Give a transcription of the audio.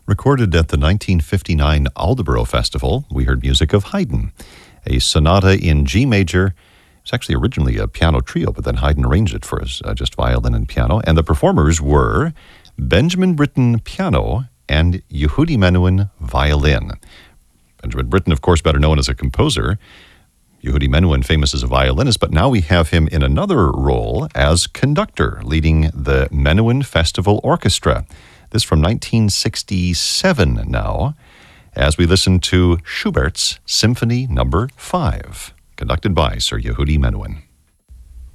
Recorded at the 1959 Aldeboro Festival, we heard music of Haydn, a sonata in G major. It's actually originally a piano trio, but then Haydn arranged it for us, just violin and piano. And the performers were Benjamin Britten, piano, and Yehudi Menuhin, violin. Benjamin Britten, of course, better known as a composer. Yehudi Menuhin, famous as a violinist, but now we have him in another role as conductor, leading the Menuhin Festival Orchestra. This from 1967 now, as we listen to Schubert's Symphony No. 5, conducted by Sir Yehudi Menuhin.